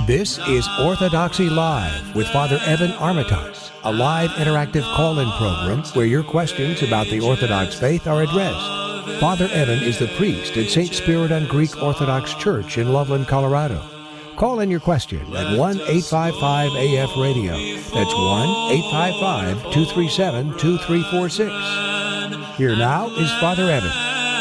This is Orthodoxy Live with Father Evan Armitage, a live interactive call-in program where your questions about the Orthodox faith are addressed. Father Evan is the priest at St. Spiridon Greek Orthodox Church in Loveland, Colorado. Call in your question at 1-855-AF-RADIO. That's 1-855-237-2346. Here now is Father Evan.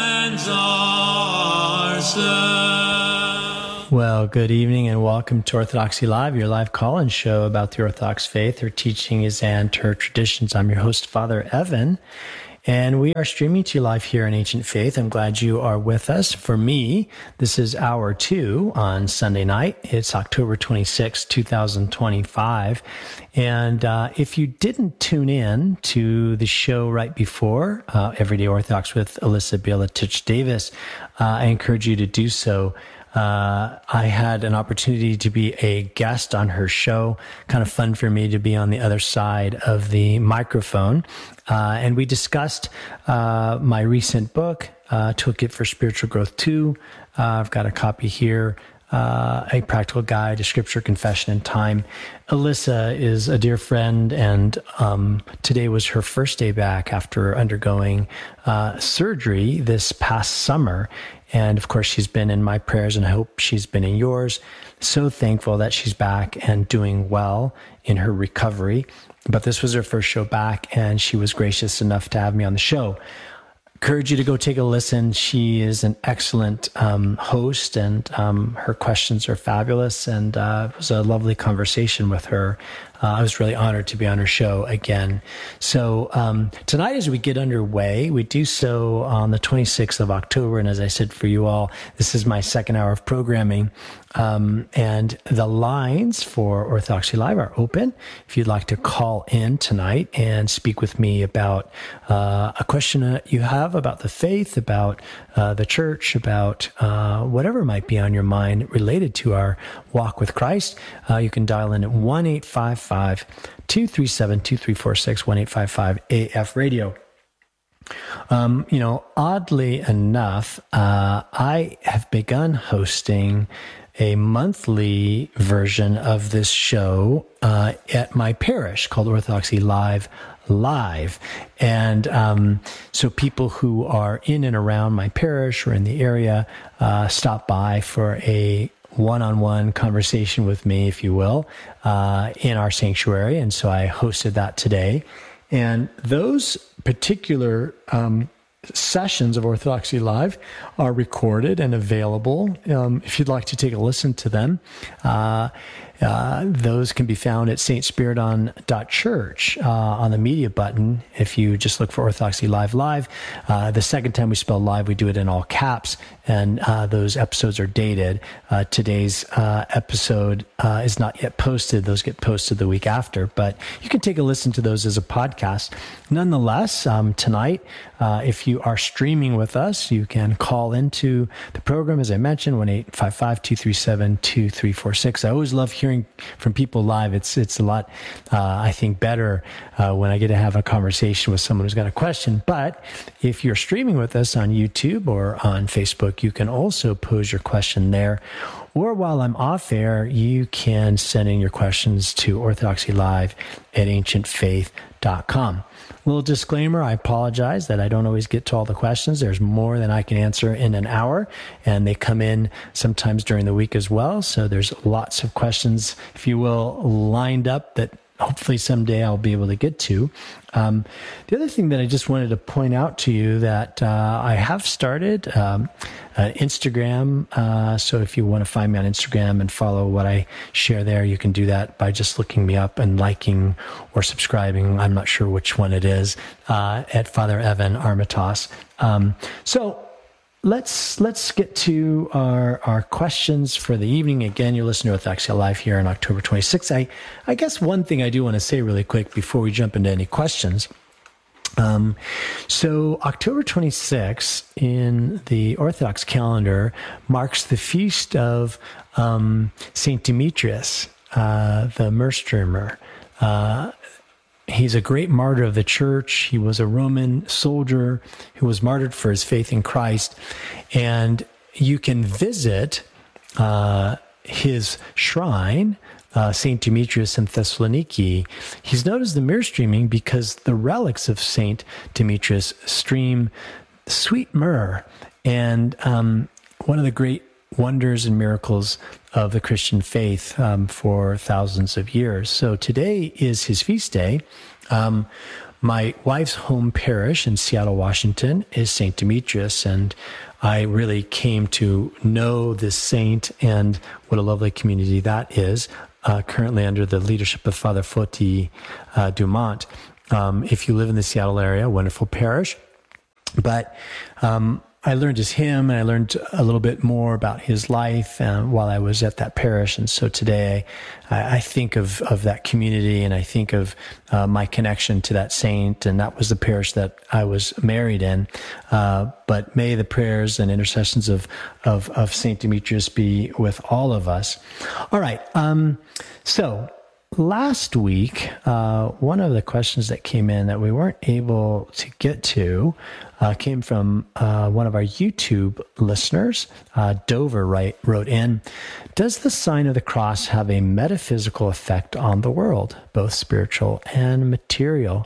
Well, good evening and welcome to Orthodoxy Live, your live call-in show about the Orthodox faith, her teachings, and her traditions. I'm your host, Father Evan, and we are streaming to you live here in Ancient Faith. I'm glad you are with us. For me, this is hour 2 on Sunday night. It's October 26, 2025. And if you didn't tune in to the show right before, Everyday Orthodox with Alyssa Bielatich Davis, I encourage you to do so. I had an opportunity to be a guest on her show. Kind of fun for me to be on the other side of the microphone. And we discussed my recent book, Toolkit for Spiritual Growth 2. I've got a copy here. A Practical Guide to Scripture, Confession, and Time. Alyssa is a dear friend, and today was her first day back after undergoing surgery this past summer. And of course, she's been in my prayers, and I hope she's been in yours. So thankful that she's back and doing well in her recovery. But this was her first show back, and she was gracious enough to have me on the show. Encourage you to go take a listen. She is an excellent host, and her questions are fabulous. And it was a lovely conversation with her. I was really honored to be on her show again. So tonight, as we get underway, we do so on the 26th of October. And as I said for you all, this is my second hour of programming. And the lines for Orthodoxy Live are open. If you'd like to call in tonight and speak with me about a question that you have about the faith, about the church, about whatever might be on your mind related to our walk with Christ, you can dial in at 1-855-237-2346, 1-855-AF-RADIO. Oddly enough, I have begun hosting a monthly version of this show at my parish called Orthodoxy Live. And so people who are in and around my parish or in the area stop by for a one-on-one conversation with me, if you will, in our sanctuary. And so I hosted that today. And those particular sessions of Orthodoxy Live are recorded and available. If you'd like to take a listen to them, those can be found at stspiridon.church on the media button. If you just look for Orthodoxy Live. The second time we spell live, we do it in all caps, and those episodes are dated. Today's episode is not yet posted. Those get posted the week after, but you can take a listen to those as a podcast. Nonetheless, tonight, if you are streaming with us, you can call into the program, as I mentioned, 1-855-237-2346. I always love hearing from people live. It's a lot, I think, better when I get to have a conversation with someone who's got a question. But if you're streaming with us on YouTube or on Facebook, you can also pose your question there. Or while I'm off air, you can send in your questions to orthodoxylive@ancientfaith.com. Little disclaimer, I apologize that I don't always get to all the questions. There's more than I can answer in an hour, and they come in sometimes during the week as well. So there's lots of questions, if you will, lined up that hopefully someday I'll be able to get to. The other thing that I just wanted to point out to you that I have started Instagram. So if you want to find me on Instagram and follow what I share there, you can do that by just looking me up and liking or subscribing. I'm not sure which one it is, at Father Evan Armitage. So let's get to our questions for the evening. Again, you're listening to Orthodoxy Live here on October 26th. I guess one thing I do want to say really quick before we jump into any questions. So October 26th in the Orthodox calendar marks the feast of Saint Demetrius, the Meerstürmer. He's a great martyr of the church. He was a Roman soldier who was martyred for his faith in Christ. And you can visit his shrine, St. Demetrius in Thessaloniki, he's known as the mirror streaming because the relics of St. Demetrius stream sweet myrrh. And one of the great wonders and miracles of the Christian faith for thousands of years. So today is his feast day. My wife's home parish in Seattle, Washington is St. Demetrius, and I really came to know this saint and what a lovely community that is, currently under the leadership of Father Foti Dumont. If you live in the Seattle area, wonderful parish. But I learned his hymn, and I learned a little bit more about his life while I was at that parish. And so today I think of that community, and I think of my connection to that saint, and that was the parish that I was married in. But may the prayers and intercessions of St. Demetrius be with all of us. All right. So last week, one of the questions that came in that we weren't able to get to came from one of our YouTube listeners. Dover wrote in, does the sign of the cross have a metaphysical effect on the world, both spiritual and material?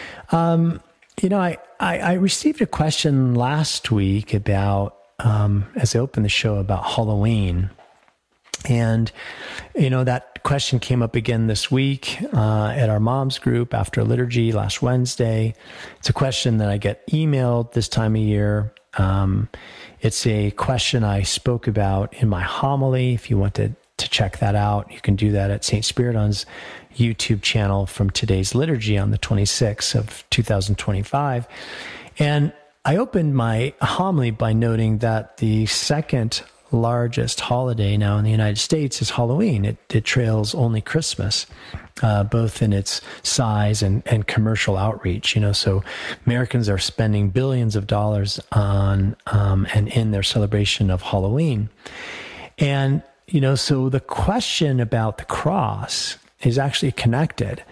I received a question last week about, as I opened the show, about Halloween. And, that question came up again this week at our mom's group after liturgy last Wednesday. It's a question that I get emailed this time of year. It's a question I spoke about in my homily. If you want to check that out, you can do that at St. Spiridon's YouTube channel from today's liturgy on the 26th of 2025. And I opened my homily by noting that the second largest holiday now in the United States is Halloween. It trails only Christmas, both in its size and commercial outreach. So Americans are spending billions of dollars on and in their celebration of Halloween. And so the question about the cross is actually connected.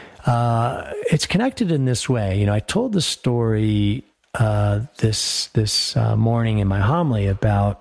It's connected in this way. I told the story this morning in my homily about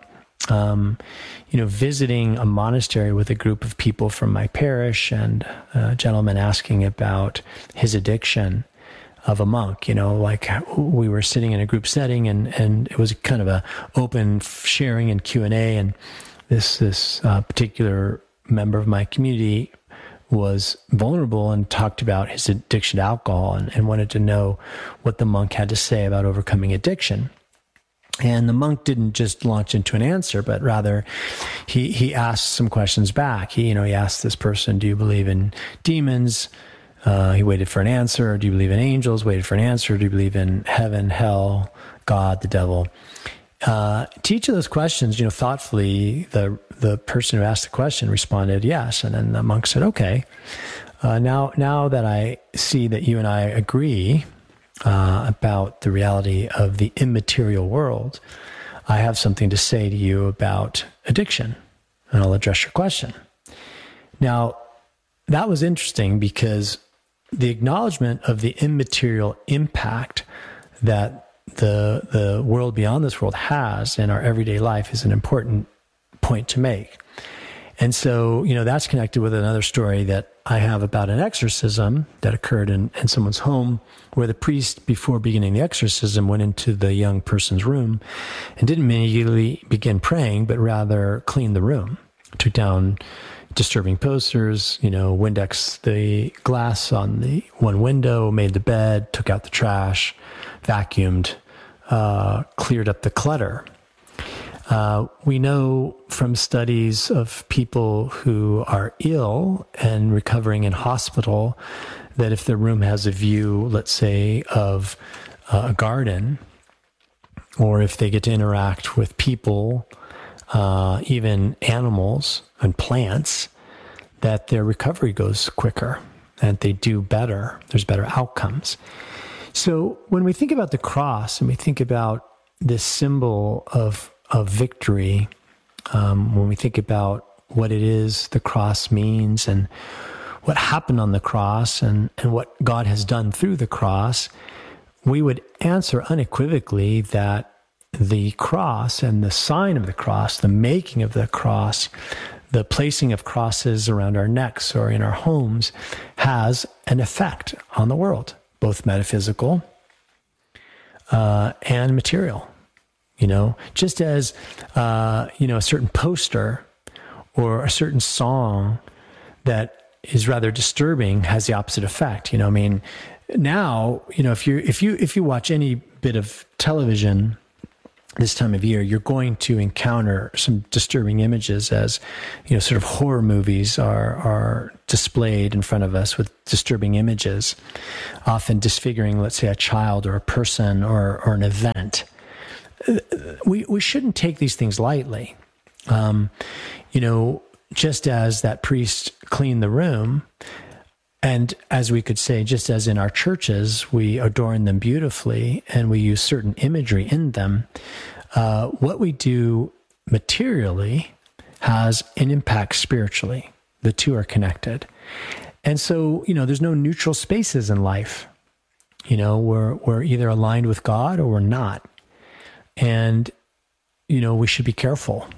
visiting a monastery with a group of people from my parish, and a gentleman asking about his addiction of a monk. Like we were sitting in a group setting, and it was kind of a open sharing and Q&A, and this particular member of my community was vulnerable and talked about his addiction to alcohol and wanted to know what the monk had to say about overcoming addiction. And the monk didn't just launch into an answer, but rather he asked some questions back. He asked this person, do you believe in demons? He waited for an answer. Do you believe in angels? Waited for an answer. Do you believe in heaven, hell, God, the devil? To each of those questions, thoughtfully, the person who asked the question responded yes. And then the monk said, okay, now that I see that you and I agree about the reality of the immaterial world, I have something to say to you about addiction, and I'll address your question. Now, that was interesting because the acknowledgement of the immaterial impact that the world beyond this world has in our everyday life is an important point to make. And so, that's connected with another story that I have about an exorcism that occurred in someone's home, where the priest, before beginning the exorcism, went into the young person's room and didn't immediately begin praying, but rather cleaned the room, took down disturbing posters, Windex the glass on the one window, made the bed, took out the trash, vacuumed, cleared up the clutter. We know from studies of people who are ill and recovering in hospital that if their room has a view, let's say, of a garden, or if they get to interact with people, even animals and plants, that their recovery goes quicker and they do better. There's better outcomes. So when we think about the cross and we think about this symbol of victory, when we think about what it is the cross means and what happened on the cross and what God has done through the cross, we would answer unequivocally that the cross and the sign of the cross, the making of the cross, the placing of crosses around our necks or in our homes has an effect on the world, both metaphysical and material. Just as, a certain poster or a certain song that is rather disturbing has the opposite effect. Now, if you watch any bit of television this time of year, you're going to encounter some disturbing images as, sort of horror movies are displayed in front of us with disturbing images, often disfiguring, let's say, a child or a person or an event. We shouldn't take these things lightly. Just as that priest cleaned the room, and as we could say, just as in our churches, we adorn them beautifully and we use certain imagery in them, what we do materially has an impact spiritually. The two are connected. And so, there's no neutral spaces in life. We're either aligned with God or we're not. And, we should be careful.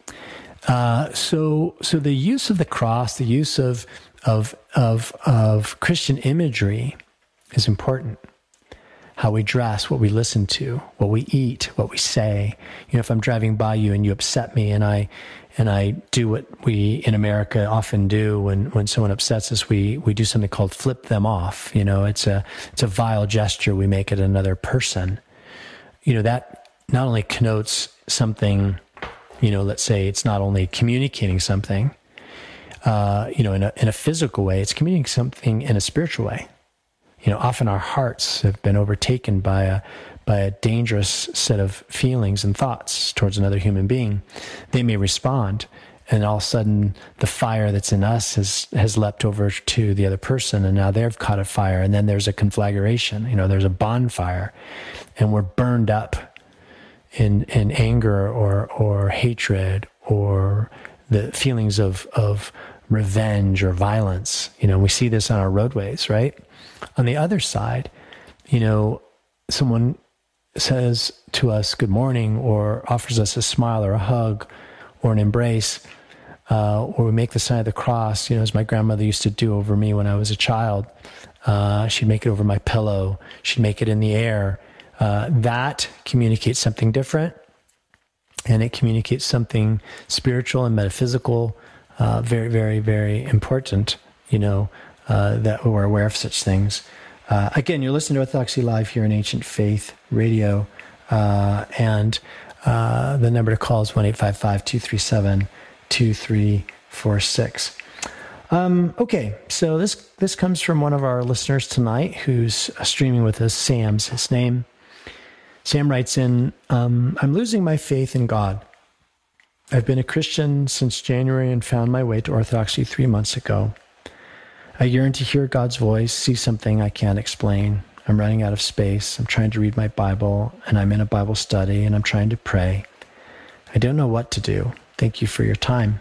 So the use of the cross, the use of Christian imagery is important. How we dress, what we listen to, what we eat, what we say. If I'm driving by you and you upset me and I do what we in America often do when someone upsets us, we do something called flip them off. It's a vile gesture we make at another person. That not only connotes something, let's say it's not only communicating something, in a physical way, it's communicating something in a spiritual way. Often our hearts have been overtaken by a dangerous set of feelings and thoughts towards another human being. They may respond, and all of a sudden the fire that's in us has leapt over to the other person, and now they've caught a fire, and then there's a conflagration, there's a bonfire, and we're burned up in anger or hatred or the feelings of revenge or violence. We see this on our roadways, right? On the other side, someone says to us good morning or offers us a smile or a hug or an embrace, or we make the sign of the cross, as my grandmother used to do over me when I was a child. She'd make it over my pillow. She'd make it in the air. That communicates something different, and it communicates something spiritual and metaphysical, very, very, very important, that we're aware of such things. Again, you're listening to Orthodoxy Live here in Ancient Faith Radio, and the number to call is 1-855-237-2346. Okay, so this comes from one of our listeners tonight who's streaming with us, Sam's his name. Sam writes in, I'm losing my faith in God. I've been a Christian since January and found my way to Orthodoxy 3 months ago. I yearn to hear God's voice, see something I can't explain. I'm running out of space. I'm trying to read my Bible, and I'm in a Bible study, and I'm trying to pray. I don't know what to do. Thank you for your time.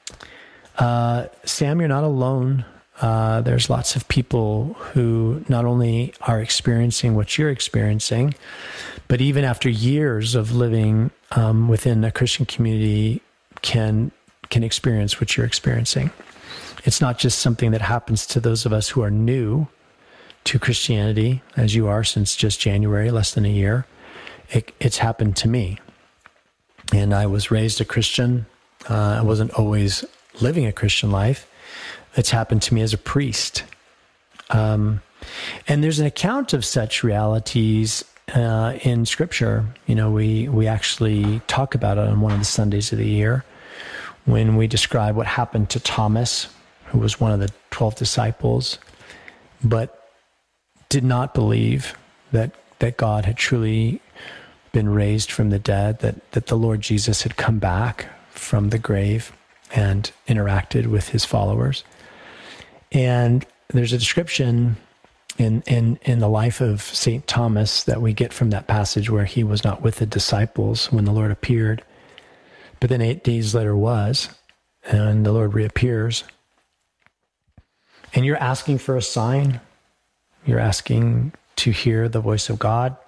Sam, you're not alone. There's lots of people who not only are experiencing what you're experiencing, but even after years of living within a Christian community can experience what you're experiencing. It's not just something that happens to those of us who are new to Christianity, as you are since just January, less than a year. It's happened to me. And I was raised a Christian. I wasn't always living a Christian life. It's happened to me as a priest. And there's an account of such realities in Scripture. We actually talk about it on one of the Sundays of the year when we describe what happened to Thomas, who was one of the 12 disciples, but did not believe that God had truly been raised from the dead, that the Lord Jesus had come back from the grave and interacted with his followers. And there's a description in the life of St. Thomas that we get from that passage where he was not with the disciples when the Lord appeared, but then 8 days later was, and the Lord reappears. And you're asking for a sign. You're asking to hear the voice of God,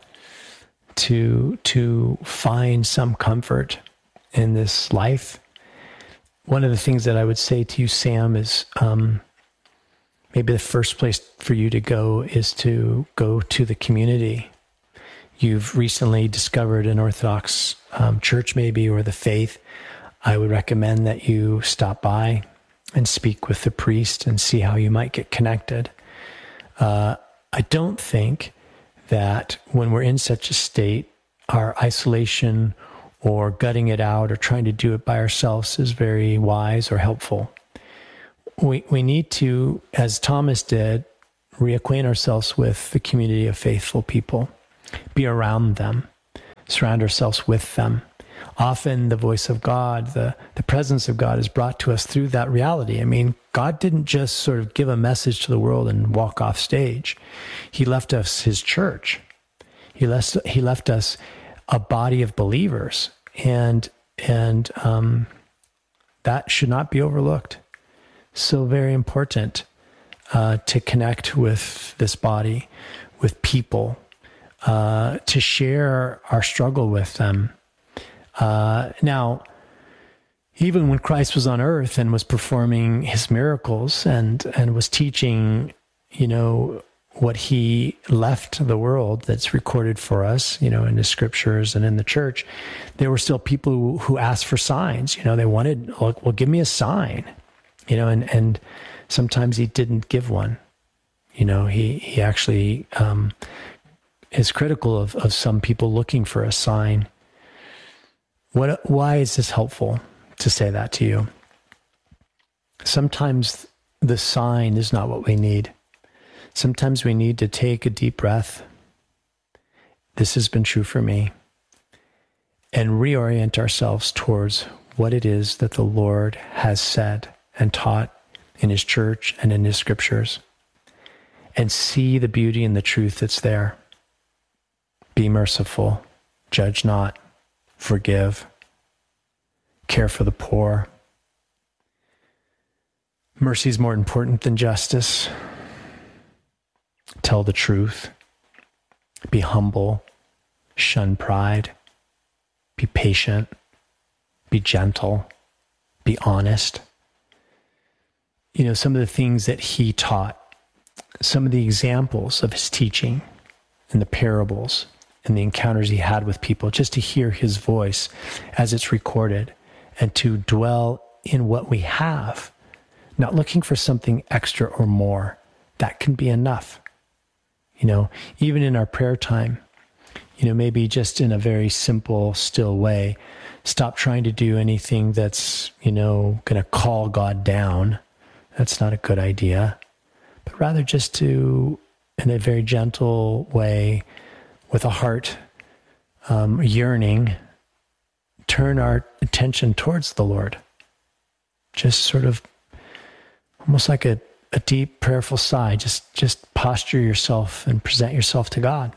to find some comfort in this life. one of the things that I would say to you, Sam, is maybe the first place for you to go is to go to the community. You've recently discovered an Orthodox church maybe, or the faith. I would recommend that you stop by and speak with the priest and see how you might get connected. I don't think that when we're in such a state, our isolation or gutting it out or trying to do it by ourselves is very wise or helpful. We need to, as Thomas did, reacquaint ourselves with the community of faithful people, be around them, surround ourselves with them. Often the voice of God, the presence of God is brought to us through that reality. I mean, God didn't just sort of give a message to the world and walk off stage. He left us his church. He left us a body of believers, and that should not be overlooked. So very important to connect with this body, with people, to share our struggle with them. Now, even when Christ was on earth and was performing his miracles and was teaching, what he left the world that's recorded for us, in the scriptures and in the church, there were still people who asked for signs. They wanted, well, give me a sign, and sometimes he didn't give one. He actually is critical of some people looking for a sign. Why is this helpful to say that to you? Sometimes the sign is not what we need. Sometimes we need to take a deep breath. This has been true for me. And reorient ourselves towards what it is that the Lord has said and taught in his church and in his scriptures. And see the beauty and the truth that's there. Be merciful. Judge not. Forgive. Care for the poor. Mercy is more important than justice. Tell the truth. Be humble. Shun pride. Be patient. Be gentle. Be honest. Some of the things that he taught, some of the examples of his teaching and the parables and the encounters he had with people, just to hear his voice as it's recorded and to dwell in what we have, not looking for something extra or more. That can be enough. Even in our prayer time, maybe just in a very simple, still way, stop trying to do anything that's, going to call God down. That's not a good idea. But rather just to, in a very gentle way, with a heart yearning, turn our attention towards the Lord. Just sort of almost like a deep prayerful sigh. Just posture yourself and present yourself to God.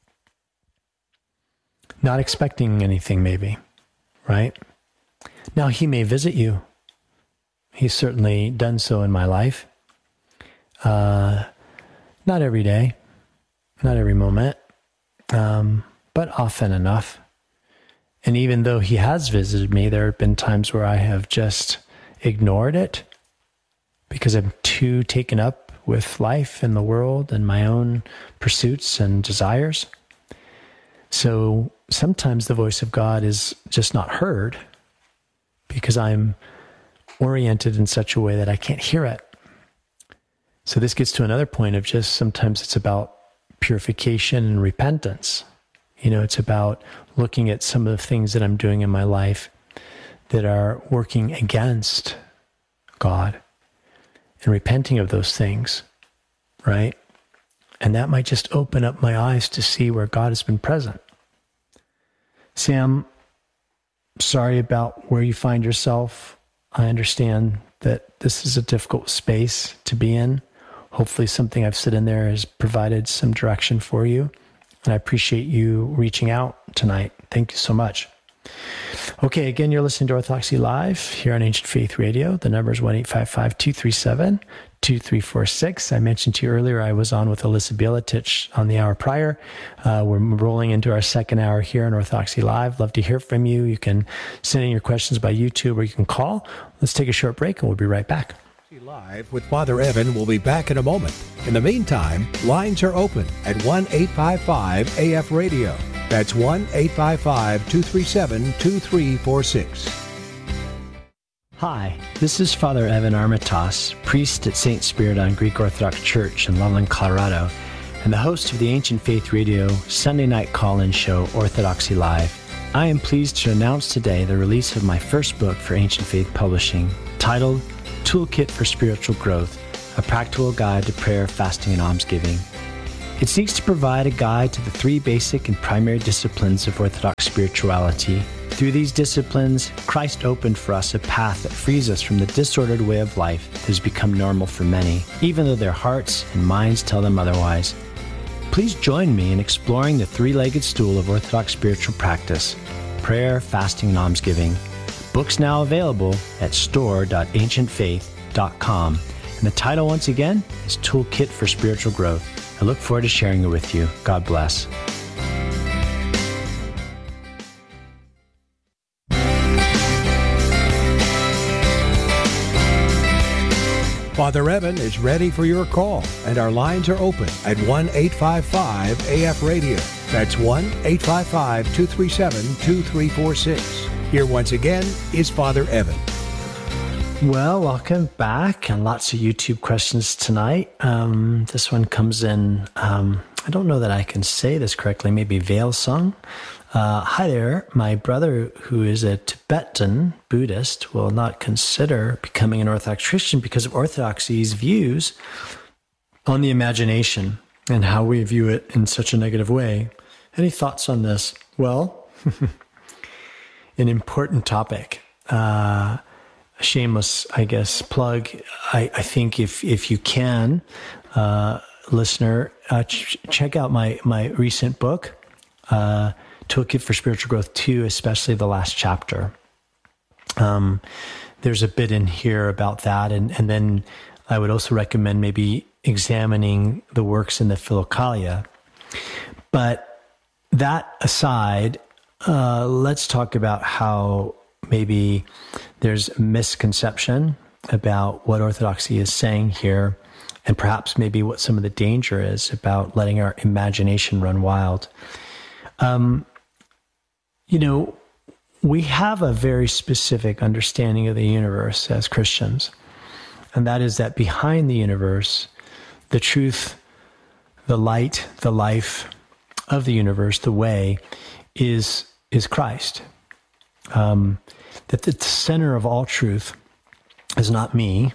Not expecting anything maybe, right? Now he may visit you. He's certainly done so in my life. Not every day, not every moment, but often enough. And even though he has visited me, there have been times where I have just ignored it because I'm too taken up with life and the world and my own pursuits and desires. So sometimes the voice of God is just not heard because I'm oriented in such a way that I can't hear it. So this gets to another point of just sometimes it's about purification and repentance. It's about looking at some of the things that I'm doing in my life that are working against God and repenting of those things, right? And that might just open up my eyes to see where God has been present. Sam, sorry about where you find yourself. I understand that this is a difficult space to be in. Hopefully something I've said in there has provided some direction for you. And I appreciate you reaching out tonight. Thank you so much. Okay, again, you're listening to Orthodoxy Live here on Ancient Faith Radio. The number is 1-855-237-2346. I mentioned to you earlier I was on with Alyssa Bieletich on the hour prior. We're rolling into our second hour here on Orthodoxy Live. Love to hear from you. You can send in your questions by YouTube or you can call. Let's take a short break and we'll be right back. Live with Father Evan will be back in a moment. In the meantime, lines are open at 1-855-AF-RADIO. That's 1-855-237-2346. Hi, this is Father Evan Armitage, priest at St. Spiridon Greek Orthodox Church in Loveland, Colorado, and the host of the Ancient Faith Radio Sunday night call-in show, Orthodoxy Live. I am pleased to announce today the release of my first book for Ancient Faith Publishing, titled Toolkit for Spiritual Growth, a practical guide to prayer, fasting, and almsgiving. It seeks to provide a guide to the three basic and primary disciplines of Orthodox spirituality. Through these disciplines, Christ opened for us a path that frees us from the disordered way of life that has become normal for many, even though their hearts and minds tell them otherwise. Please join me in exploring the three-legged stool of Orthodox spiritual practice, prayer, fasting, and almsgiving. Books now available at store.ancientfaith.com. And the title, once again, is Toolkit for Spiritual Growth. I look forward to sharing it with you. God bless. Father Evan is ready for your call, and our lines are open at 1-855-AF-RADIO. That's 1-855-237-2346. Here once again is Father Evan. Well, welcome back, and lots of YouTube questions tonight. This one comes in, I don't know that I can say this correctly, maybe Veil Sung. Hi there, my brother who is a Tibetan Buddhist will not consider becoming an Orthodox Christian because of Orthodoxy's views on the imagination and how we view it in such a negative way. Any thoughts on this? Well, an important topic. Shameless, I guess, plug. I think if you can, listener, check out my recent book, Toolkit for Spiritual Growth 2, especially the last chapter. There's a bit in here about that. And then I would also recommend maybe examining the works in the Philokalia. But that aside, let's talk about how maybe there's misconception about what Orthodoxy is saying here, and perhaps maybe what some of the danger is about letting our imagination run wild. We have a very specific understanding of the universe as Christians, and that is that behind the universe, the truth, the light, the life of the universe, the way, is Christ. That the center of all truth is not me.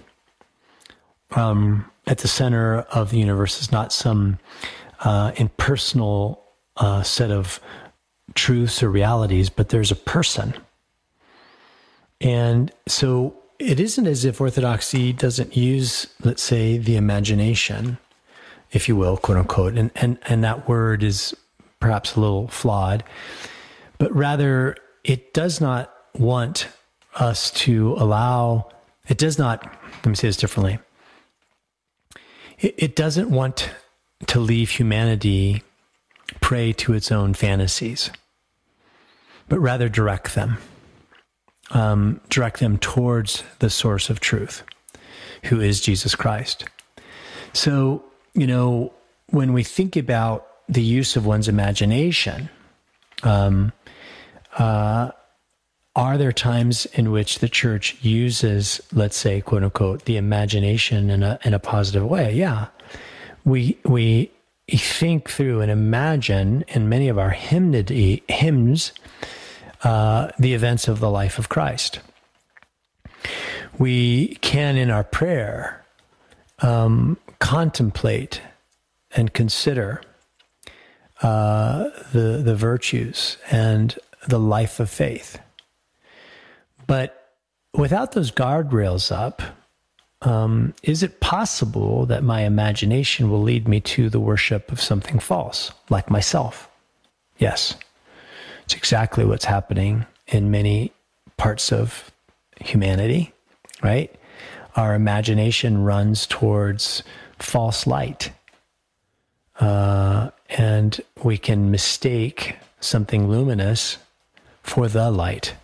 At the center of the universe is not some impersonal set of truths or realities, but there's a person. And so it isn't as if Orthodoxy doesn't use, let's say, the imagination, if you will, quote unquote, and that word is perhaps a little flawed, but rather it does not want us to allow, it does not, let me say this differently. It doesn't want to leave humanity prey to its own fantasies, but rather direct them towards the source of truth, who is Jesus Christ. So, when we think about the use of one's imagination, are there times in which the church uses, let's say, quote unquote, the imagination in a positive way? Yeah. We think through and imagine in many of our hymns the events of the life of Christ. We can, in our prayer, contemplate and consider the virtues and the life of faith. But without those guardrails up, is it possible that my imagination will lead me to the worship of something false, like myself? Yes, it's exactly what's happening in many parts of humanity, right? Our imagination runs towards false light. And we can mistake something luminous for the light.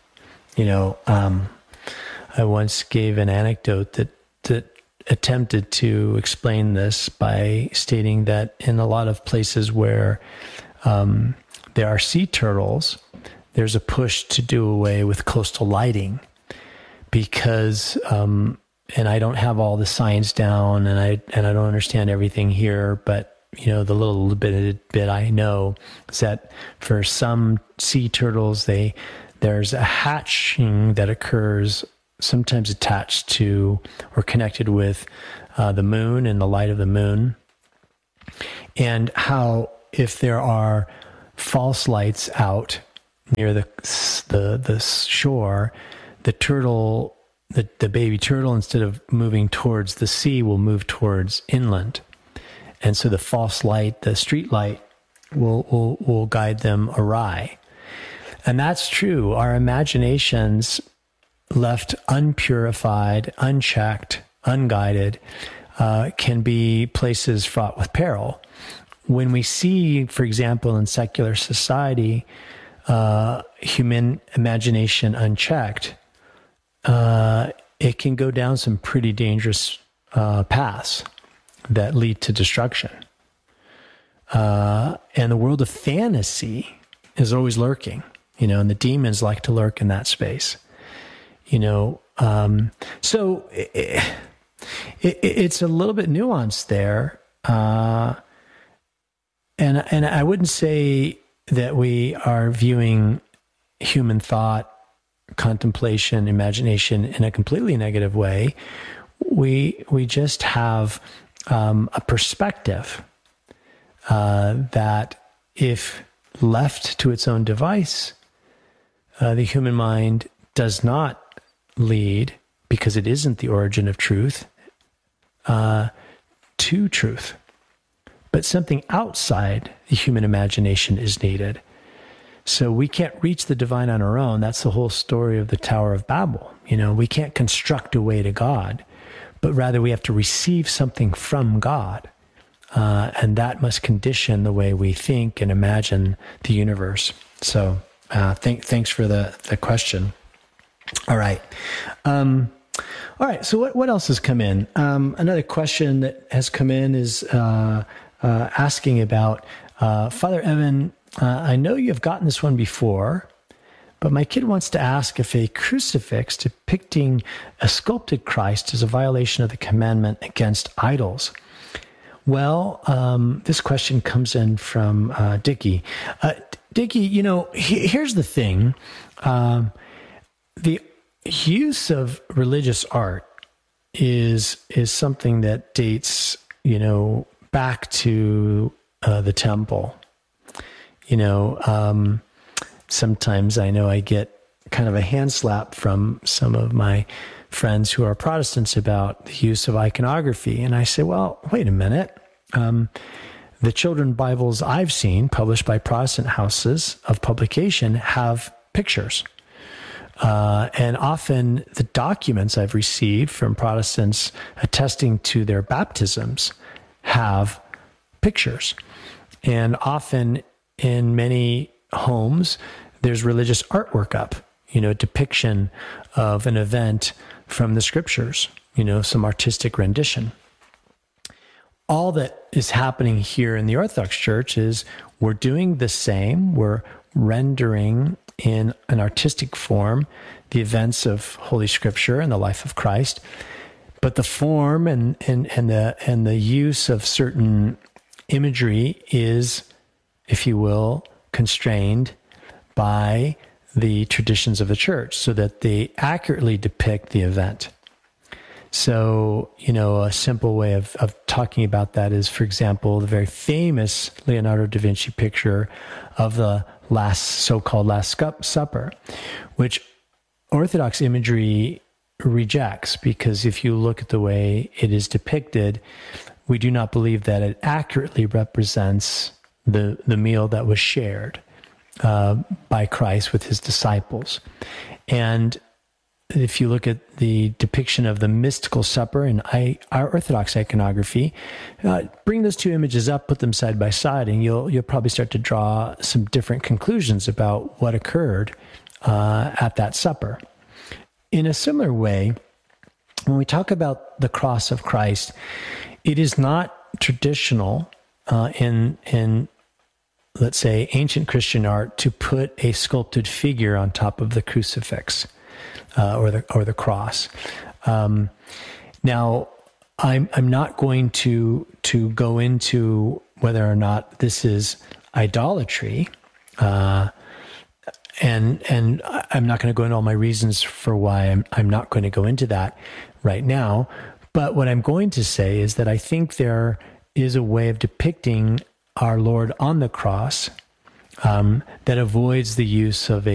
I once gave an anecdote that attempted to explain this by stating that in a lot of places where there are sea turtles, there's a push to do away with coastal lighting because, and I don't have all the science down, and I don't understand everything here, but the little bit I know is that for some sea turtles, there's a hatching that occurs sometimes attached to or connected with the moon and the light of the moon, and how if there are false lights out near the shore, the turtle, the baby turtle, instead of moving towards the sea, will move towards inland. And so the false light, the street light, will guide them awry. And that's true. Our imaginations, left unpurified, unchecked, unguided, can be places fraught with peril. When we see, for example, in secular society, human imagination unchecked, it can go down some pretty dangerous paths that lead to destruction. And the world of fantasy is always lurking, and the demons like to lurk in that space. So it's a little bit nuanced there. And I wouldn't say that we are viewing human thought, contemplation, imagination in a completely negative way. We just have a perspective that if left to its own device, the human mind does not lead, because it isn't the origin of truth, to truth. But something outside the human imagination is needed. So we can't reach the divine on our own. That's the whole story of the Tower of Babel. We can't construct a way to God, but rather we have to receive something from God. And that must condition the way we think and imagine the universe. So thanks for the question. All right. So what else has come in? Another question that has come in is asking about, Father Evan, I know you've gotten this one before, but my kid wants to ask if a crucifix depicting a sculpted Christ is a violation of the commandment against idols. Well, this question comes in from Dickie. Dickie, here's the thing. The use of religious art is something that dates, back to the temple. Sometimes I know I get kind of a hand slap from some of my friends who are Protestants about the use of iconography. And I say, well, wait a minute. The children's Bibles I've seen published by Protestant houses of publication have pictures. And often the documents I've received from Protestants attesting to their baptisms have pictures. And often in many homes, there's religious artwork up, depiction of an event from the scriptures, some artistic rendition. All that is happening here in the Orthodox Church is we're doing the same. We're rendering in an artistic form the events of Holy Scripture and the life of Christ, but the form and the use of certain imagery is, if you will, constrained by the traditions of the church so that they accurately depict the event. So, a simple way of talking about that is, for example, the very famous Leonardo da Vinci picture of the so-called Last Supper, which Orthodox imagery rejects, because if you look at the way it is depicted, we do not believe that it accurately represents the meal that was shared. by Christ with his disciples. And if you look at the depiction of the mystical supper in our Orthodox iconography, bring those two images up, put them side by side, and you'll probably start to draw some different conclusions about what occurred at that supper. In a similar way, when we talk about the cross of Christ, it is not traditional in let's say ancient Christian art to put a sculpted figure on top of the crucifix. Or the cross. Now, I'm not going to go into whether or not this is idolatry, and I'm not going to go into all my reasons for why I'm not going to go into that right now. But what I'm going to say is that I think there is a way of depicting our Lord on the cross that avoids the use of